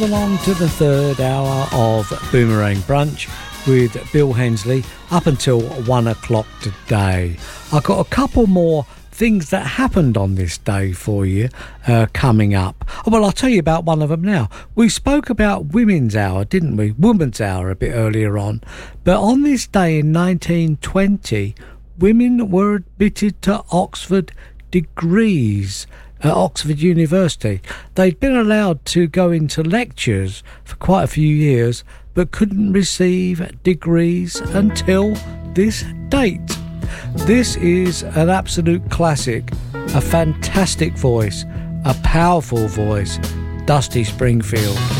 Along to the third hour of Boomerang Brunch with Bill Hensley up until 1 o'clock today. I've got a couple more things that happened on this day for you coming up. Well, I'll tell you about one of them now. We spoke about Women's Hour, didn't we? Women's Hour a bit earlier on. But on this day in 1920, women were admitted to Oxford degrees at Oxford University. They'd been allowed to go into lectures for quite a few years, but couldn't receive degrees until this date. This is an absolute classic, a fantastic voice, a powerful voice, Dusty Springfield.